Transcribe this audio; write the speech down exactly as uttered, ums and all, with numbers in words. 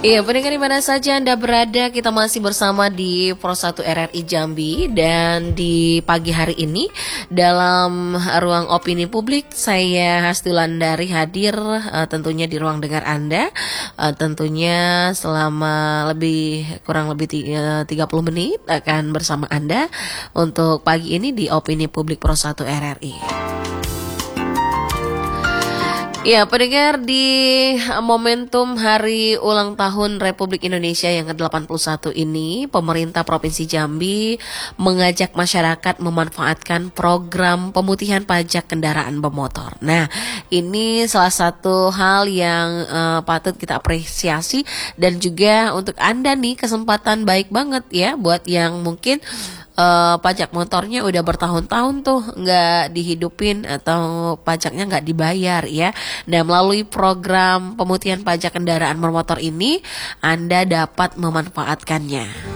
Iya, pendengar di mana saja Anda berada, kita masih bersama di Pro satu R R I Jambi. Dan di pagi hari ini dalam ruang opini publik, saya Hastulandari hadir uh, tentunya di ruang dengar Anda, uh, tentunya selama lebih kurang lebih tiga puluh menit akan bersama Anda untuk pagi ini di opini publik Pro satu R R I. Ya, pendengar, di momentum hari ulang tahun Republik Indonesia yang ke delapan puluh satu ini, pemerintah Provinsi Jambi mengajak masyarakat memanfaatkan program pemutihan pajak kendaraan bermotor. Nah, ini salah satu hal yang uh, patut kita apresiasi, dan juga untuk Anda nih kesempatan baik banget ya buat yang mungkin Uh, pajak motornya udah bertahun-tahun tuh nggak dihidupin atau pajaknya nggak dibayar ya. Nah, melalui program pemutihan pajak kendaraan bermotor ini, Anda dapat memanfaatkannya.